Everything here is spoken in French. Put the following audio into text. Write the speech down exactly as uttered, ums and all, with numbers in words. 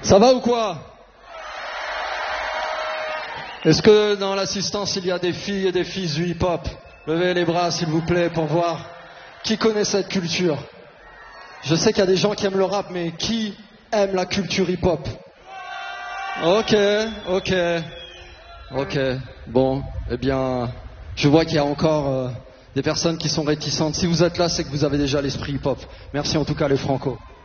Ça va ou quoi? Est-ce que dans l'assistance il y a des filles et des fils du hip-hop? Levez les bras s'il vous plaît pour voir qui connaît cette culture. Je sais qu'il y a des gens qui aiment le rap, mais qui aime la culture hip-hop? Ok, ok, ok. Bon, eh bien, je vois qu'il y a encore euh, des personnes qui sont réticentes. Si vous êtes là, c'est que vous avez déjà l'esprit hip-hop. Merci en tout cas les Franco.